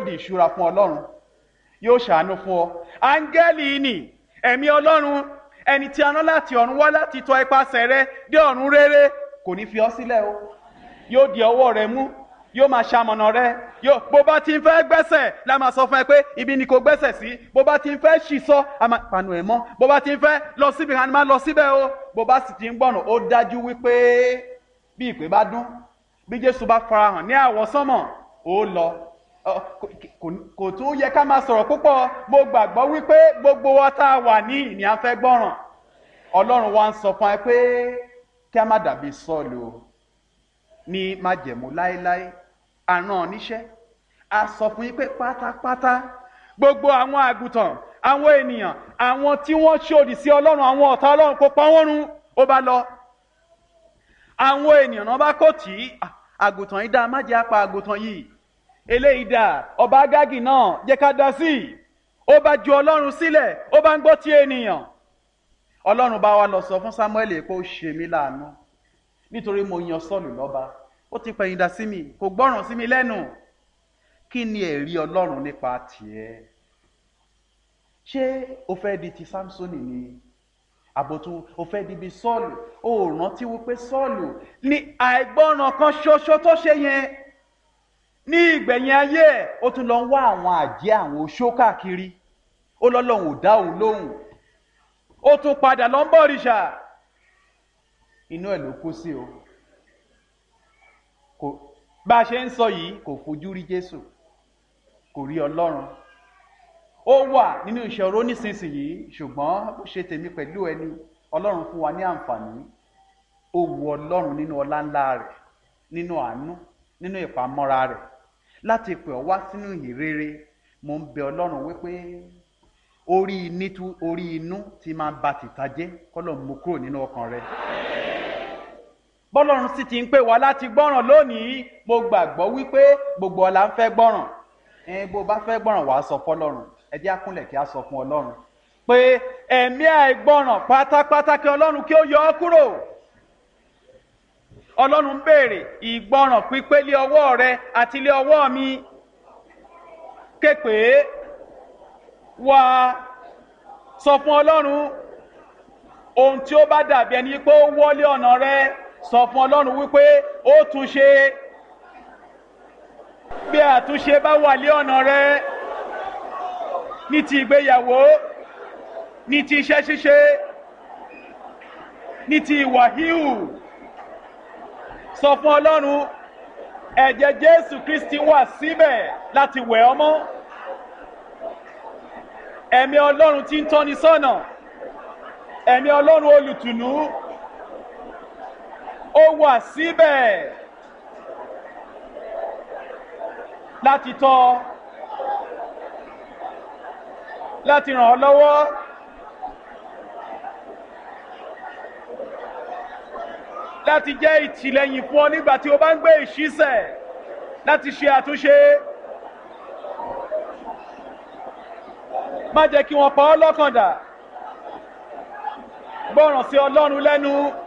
di ìṣúra fún Ọlọ́run, yóò ṣàánú fún ọ. Áńgẹ́lì ni ẹ̀mí Ọlọ́run, ẹni tí a rán láti ọ̀run wá láti tọ́ ipasẹ̀ rẹ dé ọ̀run rere, kò ní fi ọ́ sílẹ̀ o. Yóò di ọwọ́ rẹ mú, yóò máa ṣamọ̀nà rẹ. Bó bá ti ń fẹ́ gbẹ́sẹ̀ la máa sọ fún ẹ pé ibi ni kò gbẹ́sẹ̀ sí. Bó bá ti ń fẹ́ ṣì sọ a máa panu ẹ̀ mọ́. Bó bá ti ń fẹ́ lọ síbi kan a máa lọ síbẹ̀ o. Bó bá sì ti ń gbọ̀nà ó dájú wípé bí ìpè bá dún, bí Jésù bá farahàn ní àwọsánmọ̀ ó lọ. Kò tún yẹ ká máa sọ̀rọ̀ púpọ̀. Mo gbàgbọ́ wípé gbogbo wa tá a wà ní ìní à ń fẹ́ gbọ́ràn. Ọlọ́run wa ń sọ fún ẹ pé kí a má dàbí Sọ́ọ̀lù o. Ní májẹ̀mú láéláé a rán níṣẹ́, a sọ fún yín pé pátápátá gbogbo àwọn àgùntàn, àwọn ènìyàn, àwọn tí wọ́n ṣòdì sí Ọlọ́run, àwọn ọ̀tá Ọlọ́run kó pa wọ́n run. Ó bá lọ, àwọn ènìyàn náà bá kò tí àgùntàn yìí dá, má jẹ́ apá àgùntàn yìí, eléyìí dá, ọba Ágágì náà jẹ́ ká dá sí. Ó bá ju Ọlọ́run sílẹ̀, ó bá ń gbọ́ ti ènìyàn. Ọlọ́run bá wa lọ sọ fún Sámúẹ́lì pé ó ṣe mí láàánú nítorí mo yan Sọ́ọ̀lù lọ́ba, ó ti pẹ̀yìndà sí mi, kò gbọ́ràn sí mi lẹ́nu. Kí ni ẹ̀rí Ọlọ́run nípa tiẹ̀? Ṣé o fẹ́ di ti Sámsónì ni? Àbòtún o fẹ́ di bí Sọ́ọ̀lù? O rántí wípé Sọ́ọ̀lù ní àìgbọ́ràn kan ṣoṣo tó ṣe yẹn, ní ìgbẹ̀yìn ayé ẹ̀ ó tún lọ ń wá àwọn àjẹ́, àwọn oṣó káàkiri. Ó lọ́lọ́run ò dá òun lóhùn, ó tún padà lọ ń bọ òrìṣà. Inú ẹ̀ ló kú sí o. Bá a ṣe ń sọ yìí kò fojú rí Jésù, kò rí Ọlọ́run. Ó wà nínú ìṣòro nísinsìnyí, ṣùgbọ́n bó ṣe tèmi pẹ̀lú ẹni, Ọlọ́run fún wa ní àǹfààní. Ó wu Ọlọ́run nínú ọlá ńlá rẹ̀, nínú àánú, nínú ìpamọ́ra rẹ̀ láti pè ọ́ wá sínú ìhìnrere. Mo ń bẹ Ọlọ́run wípé orí inú tí máa ba tìta jẹ́ kọ́lọ̀ mú kúrò nínú ọkàn rẹ̀. Bọ́lọ́run sì ti ń pè wá láti gbọ́ràn lónìí, mo gbàgbọ́ wípé gbogbo ọ̀la ń fẹ́ gbọ́ràn. Bó bá fẹ́ gbọ́ràn wàá sọ fọ́lọ́run. Ẹ jẹ́ á kúnlẹ̀ kí a sọ fún Ọlọ́run pé ẹ̀mí àìgbọ́ràn pátápátá kí Ọlọ́run kí ó yọ ọ́ kúrò. Ọlọ́run béèrè ìgbọ́ràn pípé lé ọwọ́ rẹ àti lé ọwọ́ mi. Képe wá sọ fún Ọlọ́run ohun tí ó bá dàbí ẹni pé ó wọlé ọ̀nà rẹ. Sọ fún Ọlọ́run wípé ó tún ṣe. Bí àtúnṣe bá wà lé ọ̀nà rẹ, ní ti ìgbéyàwó, ní ti iṣẹ́ ṣíṣe, ní ti ìwà híhù, sọ fún Ọlọ́run ẹ̀jẹ̀ Jésù Kristi wà síbẹ̀ láti wẹ̀ ọ́ mọ́. Ẹ̀mí Ọlọ́run tí ń tọ́ni sọ́nà, ẹ̀mí Ọlọ́run olùtùnú, ó wà síbẹ̀ láti tọ́, láti ràn ọ́ lọ́wọ́, láti jẹ́ ìtìlẹ́yìn fún ọ nígbà tí o bá ń gbé ìṣísẹ̀, láti ṣe àtúnṣe. Má jẹ́ kí wọ́n pa ọ́ lọ́kàn dà. Gbọ́ràn sí Ọlọ́run lẹ́nu.